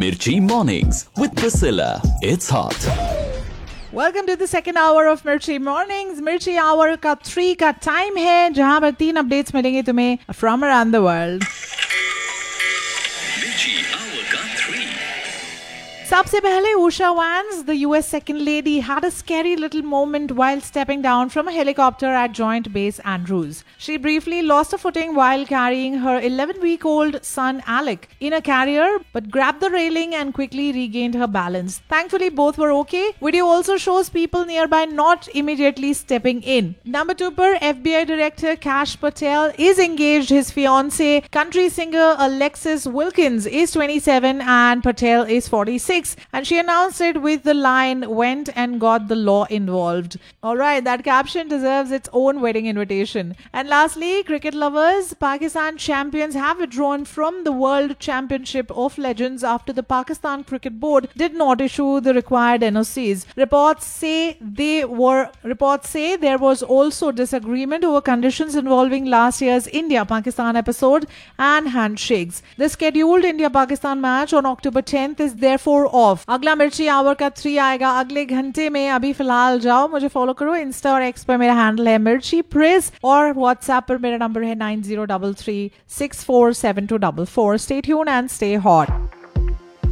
Mirchi Mornings with Priscilla. It's hot. Welcome to the second hour of मिर्ची mornings. मिर्ची our का 3 का time है जहां पर 3 अपडेट्स मिलेंगे तुम्हें फ्रॉम अराउंड द वर्ल्ड. सबसे पहले Usha Vance, the US second lady, had a scary little moment while stepping down from a helicopter at Joint Base Andrews. She briefly lost her footing while carrying her 11-week-old son Alec in a carrier, but grabbed the railing and quickly regained her balance. Thankfully, both were okay. Video also shows people nearby not immediately stepping in. Number 2 per FBI Director Kash Patel is engaged. His fiancée, country singer Alexis Wilkins, is 27 and Patel is 46. And she announced it with the line, "Went and got the law involved." Alright, that caption deserves its own wedding invitation. And lastly, cricket lovers, Pakistan champions have withdrawn from the World Championship of Legends after the Pakistan Cricket Board did not issue the required NOCs. Reports say there was also disagreement over conditions involving last year's India-Pakistan episode and handshakes. The scheduled India-Pakistan match on October 10th is therefore of. अगला मिर्ची our का 3 आएगा अगले घंटे में. अभी फिलहाल जाओ, मुझे फॉलो करो. इंस्टा और एक्स पर मेरा हैंडल है मिर्ची प्रिस और व्हाट्सएप पर मेरा नंबर है 9033647244. Stay tuned and stay hot.